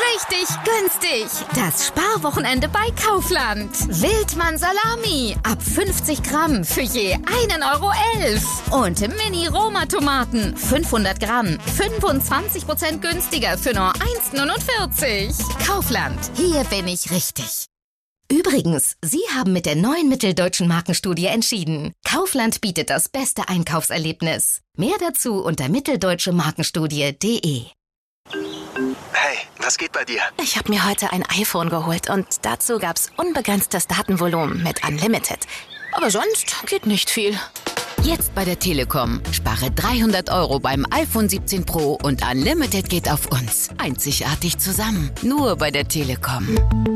Richtig günstig. Das Sparwochenende bei Kaufland. Wildmann Salami ab 50 Gramm für je 1,11 €. Und Mini-Roma-Tomaten 500 Gramm 25% günstiger für nur 1,49 €. Kaufland, hier bin ich richtig. Übrigens, Sie haben mit der neuen Mitteldeutschen Markenstudie entschieden. Kaufland bietet das beste Einkaufserlebnis. Mehr dazu unter mitteldeutschemarkenstudie.de. Hey, was geht bei dir? Ich habe mir heute ein iPhone geholt und dazu gab's unbegrenztes Datenvolumen mit Unlimited. Aber sonst geht nicht viel. Jetzt bei der Telekom. Spare 300 € beim iPhone 17 Pro und Unlimited geht auf uns. Einzigartig zusammen. Nur bei der Telekom.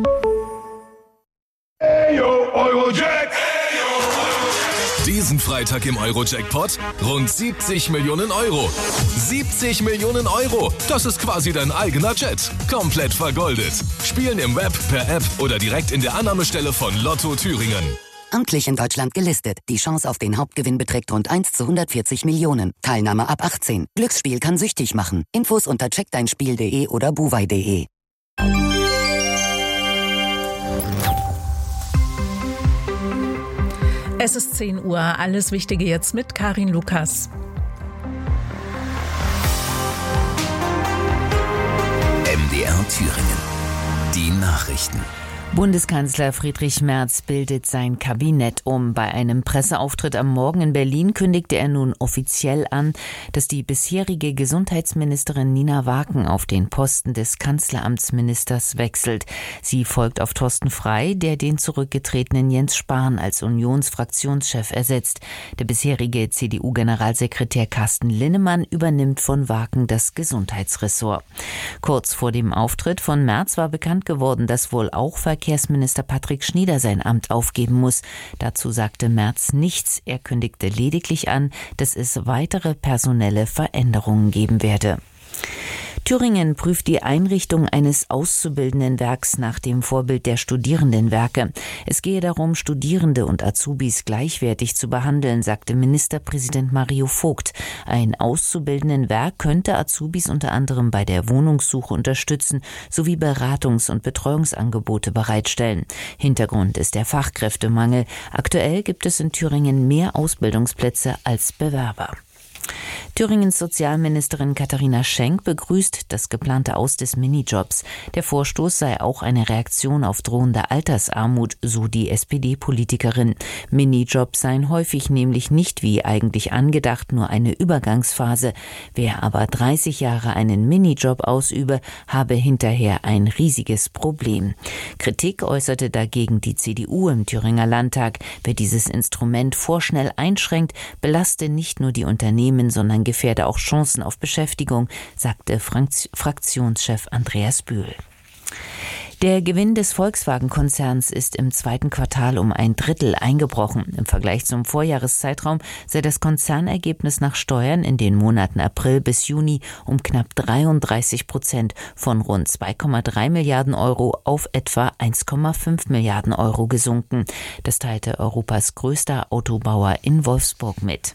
Diesen Freitag im Euro-Jackpot rund 70 Millionen €. 70 Millionen €! Das ist quasi dein eigener Jet. Komplett vergoldet. Spielen im Web, per App oder direkt in der Annahmestelle von Lotto Thüringen. Amtlich in Deutschland gelistet. Die Chance auf den Hauptgewinn beträgt rund 1 zu 140 Millionen. Teilnahme ab 18. Glücksspiel kann süchtig machen. Infos unter checkdeinspiel.de oder buwei.de. Es ist 10 Uhr. Alles Wichtige jetzt mit Karin Lukas. MDR Thüringen. Die Nachrichten. Bundeskanzler Friedrich Merz bildet sein Kabinett um. Bei einem Presseauftritt am Morgen in Berlin kündigte er nun offiziell an, dass die bisherige Gesundheitsministerin Nina Waken auf den Posten des Kanzleramtsministers wechselt. Sie folgt auf Thorsten Frey, der den zurückgetretenen Jens Spahn als Unionsfraktionschef ersetzt. Der bisherige CDU-Generalsekretär Carsten Linnemann übernimmt von Waken das Gesundheitsressort. Kurz vor dem Auftritt von Merz war bekannt geworden, dass wohl auch Verkehrsminister Patrick Schnieder sein Amt aufgeben muss. Dazu sagte Merz nichts. Er kündigte lediglich an, dass es weitere personelle Veränderungen geben werde. Thüringen prüft die Einrichtung eines Auszubildendenwerks nach dem Vorbild der Studierendenwerke. Es gehe darum, Studierende und Azubis gleichwertig zu behandeln, sagte Ministerpräsident Mario Vogt. Ein Auszubildendenwerk könnte Azubis unter anderem bei der Wohnungssuche unterstützen sowie Beratungs- und Betreuungsangebote bereitstellen. Hintergrund ist der Fachkräftemangel. Aktuell gibt es in Thüringen mehr Ausbildungsplätze als Bewerber. Thüringens Sozialministerin Katharina Schenk begrüßt das geplante Aus des Minijobs. Der Vorstoß sei auch eine Reaktion auf drohende Altersarmut, so die SPD-Politikerin. Minijobs seien häufig nämlich nicht wie eigentlich angedacht nur eine Übergangsphase. Wer aber 30 Jahre einen Minijob ausübe, habe hinterher ein riesiges Problem. Kritik äußerte dagegen die CDU im Thüringer Landtag. Wer dieses Instrument vorschnell einschränkt, belaste nicht nur die Unternehmen, sondern gefährde auch Chancen auf Beschäftigung, sagte Fraktionschef Andreas Bühl. Der Gewinn des Volkswagen-Konzerns ist im zweiten Quartal um 1/3 eingebrochen. Im Vergleich zum Vorjahreszeitraum sei das Konzernergebnis nach Steuern in den Monaten April bis Juni um knapp 33% von rund 2,3 Milliarden € auf etwa 1,5 Milliarden € gesunken. Das teilte Europas größter Autobauer in Wolfsburg mit.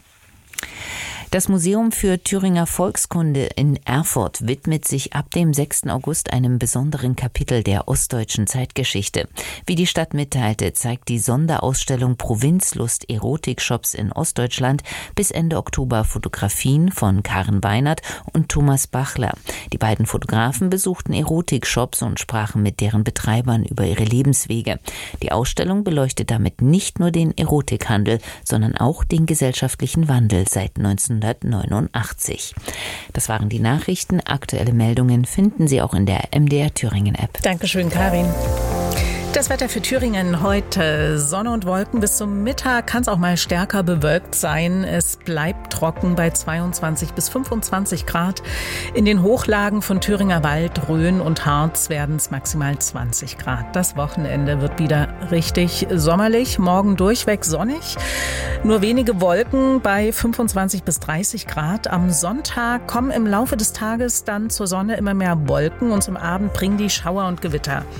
Das Museum für Thüringer Volkskunde in Erfurt widmet sich ab dem 6. August einem besonderen Kapitel der ostdeutschen Zeitgeschichte. Wie die Stadt mitteilte, zeigt die Sonderausstellung Provinzlust Erotikshops in Ostdeutschland bis Ende Oktober Fotografien von Karen Weinert und Thomas Bachler. Die beiden Fotografen besuchten Erotikshops und sprachen mit deren Betreibern über ihre Lebenswege. Die Ausstellung beleuchtet damit nicht nur den Erotikhandel, sondern auch den gesellschaftlichen Wandel seit 1989. Das waren die Nachrichten. Aktuelle Meldungen finden Sie auch in der MDR Thüringen App. Dankeschön, Karin. Das Wetter für Thüringen heute. Sonne und Wolken. Bis zum Mittag kann es auch mal stärker bewölkt sein. Es bleibt trocken bei 22 bis 25 Grad. In den Hochlagen von Thüringer Wald, Rhön und Harz werden es maximal 20 Grad. Das Wochenende wird wieder richtig sommerlich. Morgen durchweg sonnig. Nur wenige Wolken bei 25 bis 30 Grad. Am Sonntag kommen im Laufe des Tages dann zur Sonne immer mehr Wolken und zum Abend bringen die Schauer und Gewitter.